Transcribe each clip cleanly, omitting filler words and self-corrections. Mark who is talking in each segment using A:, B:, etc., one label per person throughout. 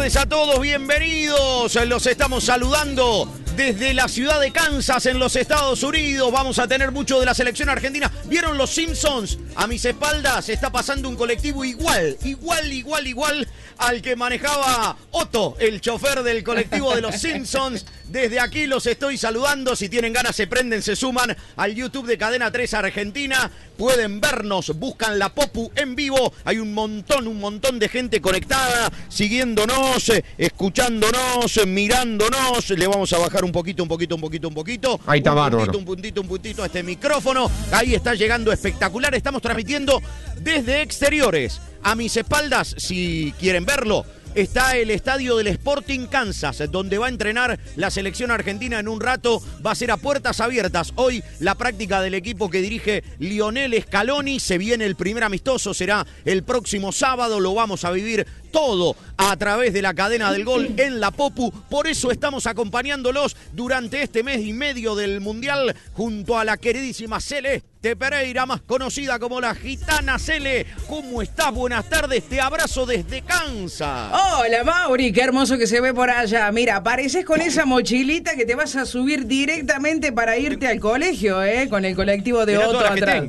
A: tardes a todos, bienvenidos. Los estamos saludando desde la ciudad de Kansas, en los Estados Unidos. Vamos a tener mucho de la selección argentina. ¿Vieron los Simpsons? A mis espaldas está pasando un colectivo igual al que manejaba Otto, el chofer del colectivo de los Simpsons. Desde aquí los estoy saludando. Si tienen ganas, se prenden, se suman al YouTube de Cadena 3 Argentina. Pueden vernos, buscan La Popu en vivo. Hay un montón de gente conectada, siguiéndonos, escuchándonos, mirándonos. Le vamos a bajar un poquito.
B: Ahí está bárbaro.
A: Un puntito a este micrófono. Ahí está llegando espectacular. Estamos transmitiendo desde exteriores. A mis espaldas, si quieren verlo, está el estadio del Sporting Kansas, donde va a entrenar la selección argentina en un rato. Va a ser a puertas abiertas. Hoy la práctica del equipo que dirige Lionel Scaloni. Se viene el primer amistoso, será el próximo sábado. Lo vamos a vivir todo a través de la cadena del gol en La Popu. Por eso estamos acompañándolos durante este mes y medio del Mundial junto a la queridísima Celeste Pereira, más conocida como la Gitana. Cele, ¿cómo estás? Buenas tardes, te abrazo desde Kansas.
C: Hola Mauri, qué hermoso que se ve por allá. Mira, apareces con esa mochilita que te vas a subir directamente para irte al colegio, con el colectivo de Otto atrás.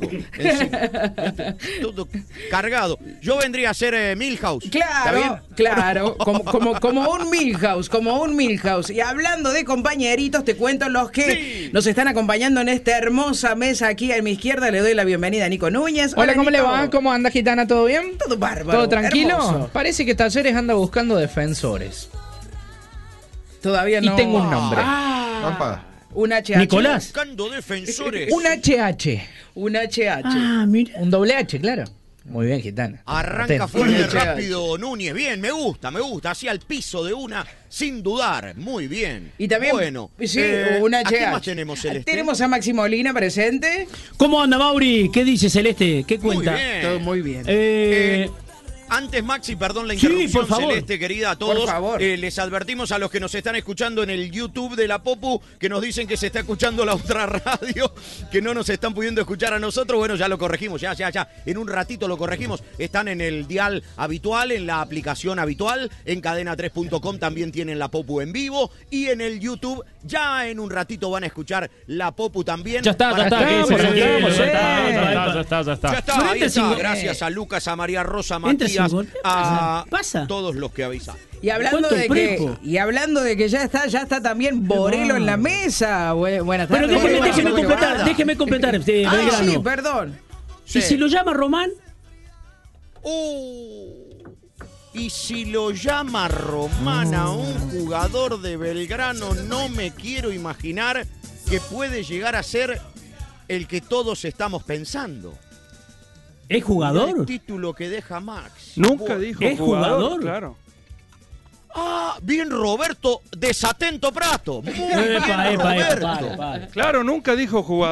A: Todo cargado. Yo vendría a ser Milhouse.
C: Claro, como un Milhouse, Y hablando de compañeritos, te cuento los que nos están acompañando en esta hermosa mesa aquí a mi izquierda. Le doy la bienvenida a Nico Núñez.
D: Hola, ¿cómo
C: Nico.
D: le va? ¿Cómo anda, Gitana? ¿Todo bien?
C: Todo bárbaro.
D: ¿Todo tranquilo?
C: Hermoso.
D: Parece que Talleres anda buscando defensores.
C: Todavía no.
D: Y tengo un nombre.
C: Un HH.
D: Nicolás.
A: Buscando defensores.
D: Un HH.
C: Un HH.
D: Mira. Un doble H, claro. Muy bien, Gitana.
A: Arranca fuerte, rápido Núñez. Bien, me gusta. Así al piso de una, sin dudar. Muy bien.
C: Y también,
A: bueno,
C: sí, un HH.
A: ¿A qué más tenemos, Celeste?
C: Tenemos a Maxi Molina presente.
E: ¿Cómo anda, Mauri? ¿Qué dice Celeste? ¿Qué cuenta?
A: Muy bien.
C: Todo muy bien.
A: Antes, Maxi, perdón la interrupción,
E: sí, por favor.
A: Celeste, querida, a todos.
C: Por favor.
A: Les advertimos a los que nos están escuchando en el YouTube de La Popu, que nos dicen que se está escuchando la otra radio, que no nos están pudiendo escuchar a nosotros. Bueno, ya lo corregimos, ya. En un ratito lo corregimos. Están en el dial habitual, en la aplicación habitual, en cadena3.com también tienen La Popu en vivo, y en el YouTube ya en un ratito van a escuchar La Popu también.
E: Ya está.
A: Ahí está. Gracias a Lucas, a María Rosa, a Matías, a todos los que avisan.
C: Y hablando de que ya está también Borelo en la mesa. Buenas tardes.
E: Pero déjeme completar, Belgrano.
C: Sí, perdón.
E: ¿Y si lo llama Román?
A: Y si lo llama Román a un jugador de Belgrano, no me quiero imaginar que puede llegar a ser el que todos estamos pensando.
E: ¿Es jugador?
A: El título que deja Max.
F: Nunca dijo
E: ¿Es jugador?
F: Claro.
A: Bien Roberto, desatento Prato. Muy bien,
E: Epa,
A: Roberto.
E: pare.
F: Claro, nunca dijo jugador.